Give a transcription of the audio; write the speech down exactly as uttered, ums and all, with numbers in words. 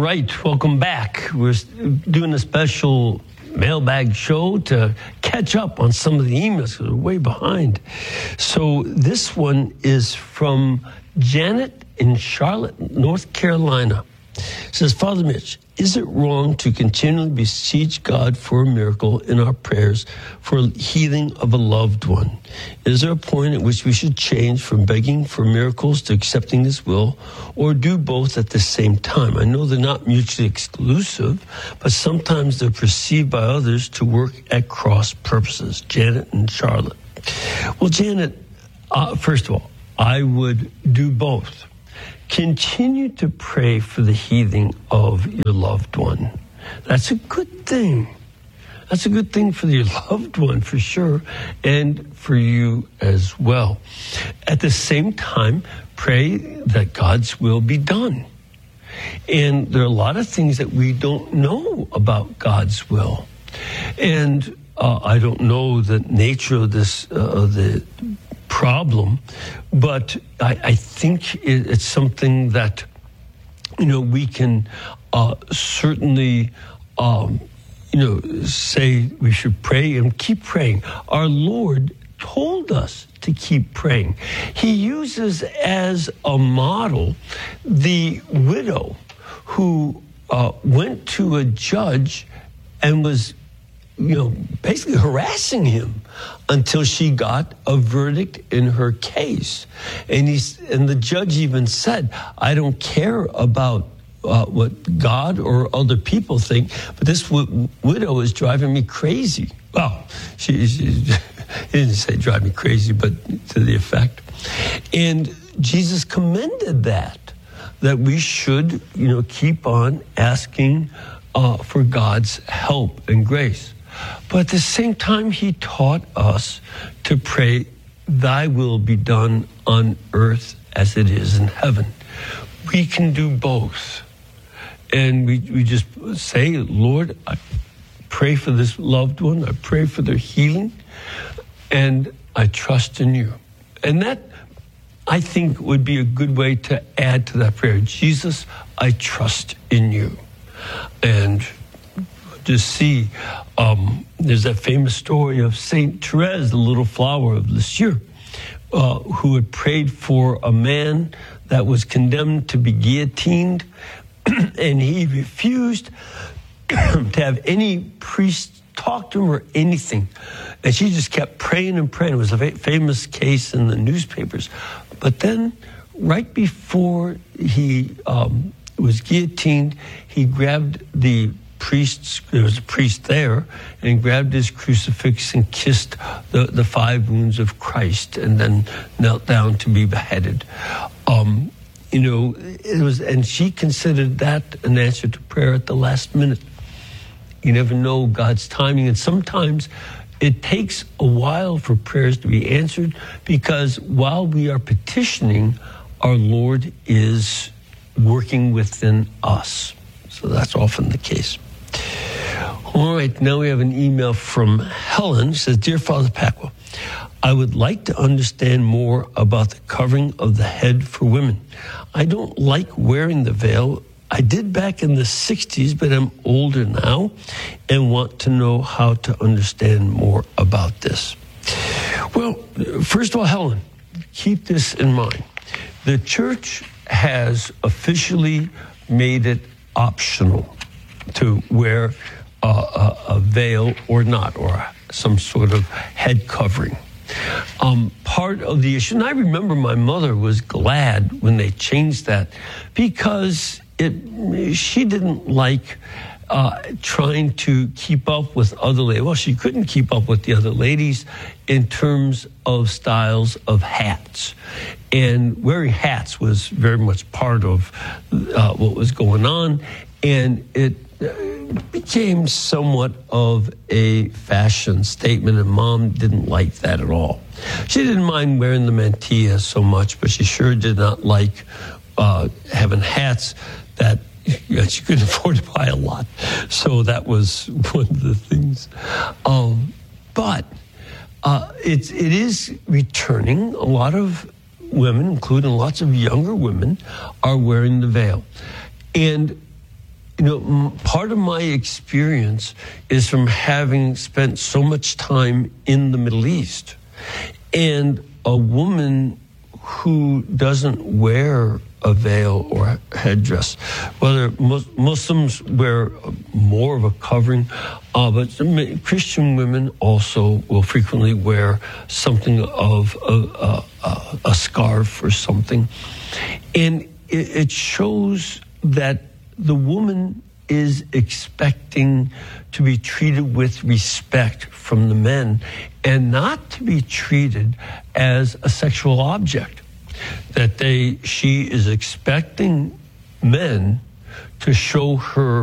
right, welcome back. We're doing a special mailbag show to catch up on some of the emails because we're way behind. So this one is from Janet in Charlotte, North Carolina. It says, Father Mitch, is it wrong to continually beseech God for a miracle in our prayers for healing of a loved one? Is there a point at which we should change from begging for miracles to accepting His will, or do both at the same time? I know they're not mutually exclusive, but sometimes they're perceived by others to work at cross purposes. Janet and Charlotte. Well, Janet, uh, first of all, I would do both. Continue to pray for the healing of your loved one. That's a good thing. That's a good thing for your loved one, for sure, and for you as well. At the same time, pray that God's will be done. And there are a lot of things that we don't know about God's will. And uh, I don't know the nature of this, uh, of the problem, but I, I think it, it's something that, you know, we can uh, certainly, um, you know, say we should pray and keep praying. Our Lord told us to keep praying. He uses as a model the widow who uh, went to a judge and was, you know, basically harassing him until she got a verdict in her case. And he's, and the judge even said, I don't care about uh, what God or other people think, but this w- widow is driving me crazy. Well, she, she, he didn't say drive me crazy, but to the effect. And Jesus commended that, that we should, you know, keep on asking uh, for God's help and grace. But at the same time, he taught us to pray, thy will be done on earth as it is in heaven. We can do both. And we, we just say, Lord, I pray for this loved one. I pray for their healing. And I trust in you. And that, I think, would be a good way to add to that prayer. Jesus, I trust in you. And just see, um, there's that famous story of Saint Therese, the little flower of Lisieux, uh, who had prayed for a man that was condemned to be guillotined, and he refused to have any priest talk to him or anything. And she just kept praying and praying. It was a fa- famous case in the newspapers. But then, right before he um, was guillotined, he grabbed the priests, there was a priest there, and grabbed his crucifix and kissed the, the five wounds of Christ, and then knelt down to be beheaded. Um, you know, it was, and she considered that an answer to prayer at the last minute. You never know God's timing, and sometimes it takes a while for prayers to be answered, because while we are petitioning, our Lord is working within us. So that's often the case. All right, now we have an email from Helen. She says, Dear Father Pacwa, I would like to understand more about the covering of the head for women. I don't like wearing the veil. I did back in the sixties, but I'm older now and want to know how to understand more about this. Well, first of all, Helen, keep this in mind. The church has officially made it optional to wear uh, a, a veil or not, or some sort of head covering. Um, part of the issue, and I remember my mother was glad when they changed that, because it she didn't like uh, trying to keep up with other ladies. Well, she couldn't keep up with the other ladies in terms of styles of hats. And wearing hats was very much part of uh, what was going on. And it became somewhat of a fashion statement, and Mom didn't like that at all. She didn't mind wearing the mantilla so much, but she sure did not like uh, having hats that you know, she couldn't afford to buy a lot. So that was one of the things. Um, but uh, it's, it is returning. A lot of women, including lots of younger women, are wearing the veil. And You know, m- part of my experience is from having spent so much time in the Middle East. And a woman who doesn't wear a veil or headdress, whether mus- Muslims wear more of a covering, uh, but some Christian women also will frequently wear something of a, a, a scarf or something. And it, it shows that the woman is expecting to be treated with respect from the men and not to be treated as a sexual object. That they, she is expecting men to show her